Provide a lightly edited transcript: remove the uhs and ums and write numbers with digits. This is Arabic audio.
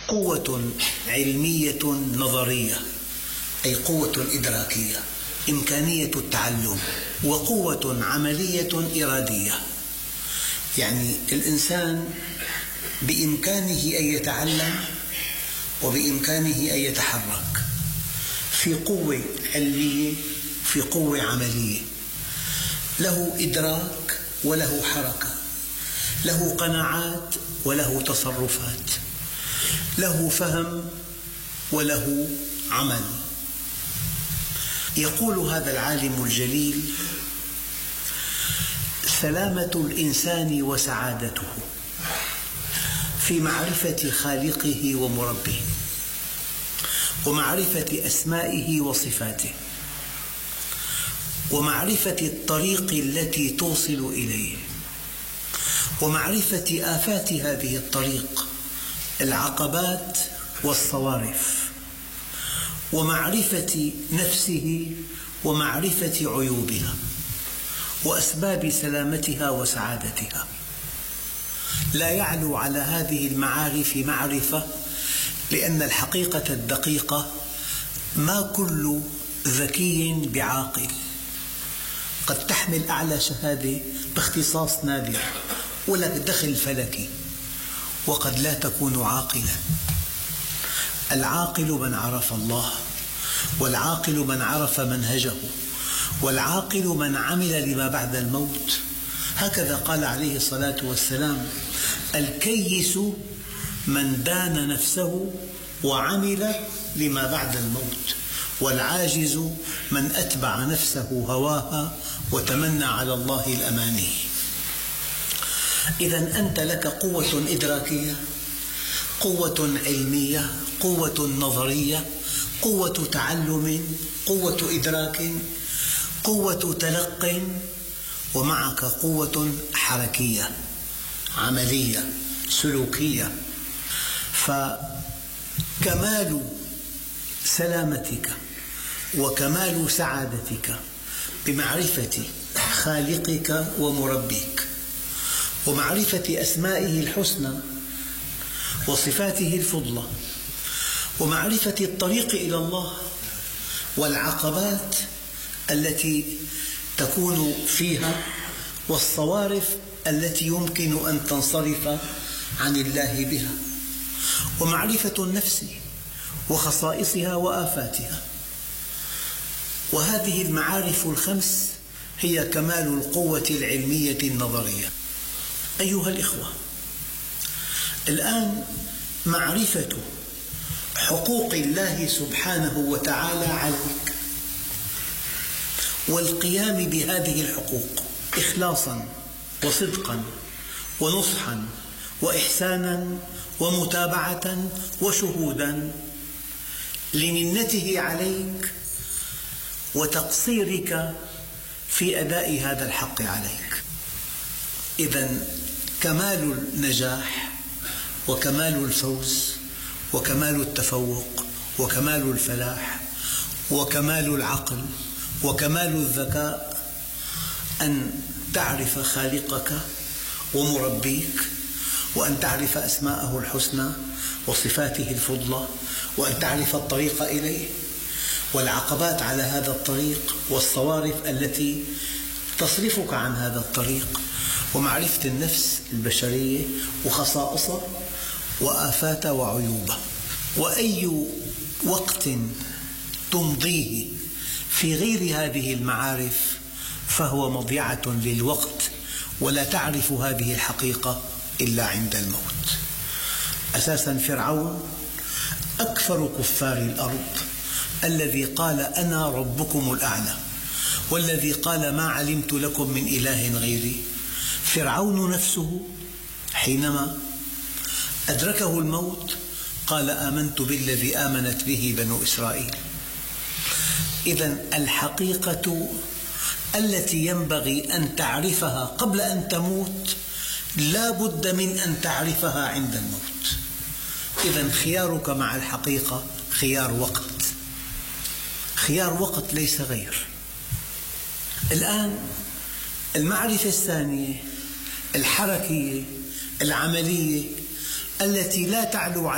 قوة علمية نظرية، أي قوة إدراكية إمكانية التعلم، وقوة عملية إرادية، يعني الإنسان بإمكانه أن يتعلم وبإمكانه أن يتحرك، في قوة علمية في قوة عملية، له إدراك وله حركة، له قناعات وله تصرفات، له فهم وله عمل. يقول هذا العالم الجليل: سلامة الإنسان وسعادته في معرفة خالقه ومربيه، ومعرفة أسمائه وصفاته، ومعرفة الطريق التي توصل إليه، ومعرفة آفات هذه الطريق، العقبات والصوارف، ومعرفة نفسه ومعرفة عيوبها وأسباب سلامتها وسعادتها. لا يعلو على هذه المعارف معرفة، لأن الحقيقة الدقيقة ما كل ذكي بعاقل. قد تحمل أعلى شهادة باختصاص نادر ولك دخل فلكي، وقد لا تكون عاقلا. العاقل من عرف الله، والعاقل من عرف منهجه، والعاقل من عمل لما بعد الموت. هكذا قال عليه الصلاة والسلام: الكيس من دان نفسه وعمل لما بعد الموت، والعاجز من أتبع نفسه هواها وتمنى على الله الأماني. إذن أنت لك قوة إدراكية، قوة علمية، قوة نظرية، قوة تعلم، قوة إدراك، قوة تلق، ومعك قوة حركية عملية سلوكية. فكمال سلامتك وكمال سعادتك بمعرفة خالقك ومربيك، ومعرفة أسمائه الحسنى وصفاته الفضلى، ومعرفة الطريق إلى الله والعقبات التي تكون فيها، والصوارف التي يمكن أن تنصرف عن الله بها، ومعرفة النفس وخصائصها وآفاتها. وهذه المعارف الخمس هي كمال القوة العلمية النظرية. أيها الإخوة، الآن معرفة حقوق الله سبحانه وتعالى عليك والقيام بهذه الحقوق إخلاصاً وصدقاً ونصحاً وإحساناً ومتابعة وشهوداً لمنته عليك وتقصيرك في أداء هذا الحق عليك. إذن كمال النجاح وكمال الفوز وكمال التفوق وكمال الفلاح وكمال العقل وكمال الذكاء أن تعرف خالقك ومربيك، وأن تعرف أسماءه الحسنى وصفاته الفضلى، وأن تعرف الطريق إليه والعقبات على هذا الطريق والصوارف التي تصرفك عن هذا الطريق، ومعرفة النفس البشرية وخصائصها وآفاتها وعيوبها. وأي وقت تمضيه في غير هذه المعارف فهو مضيعة للوقت، ولا تعرف هذه الحقيقة إلا عند الموت. أساساً فرعون أكثر كفار الأرض، الذي قال أنا ربكم الأعلى، والذي قال ما علمت لكم من إله غيري. فرعون نفسه حينما أدركه الموت قال آمنت بالذي آمنت به بنو إسرائيل. إذن الحقيقة التي ينبغي أن تعرفها قبل أن تموت لا بد من أن تعرفها عند الموت. إذن خيارك مع الحقيقة خيار وقت، خيار وقت ليس غير. الآن المعرفة الثانية الحركية العملية التي لا تعلو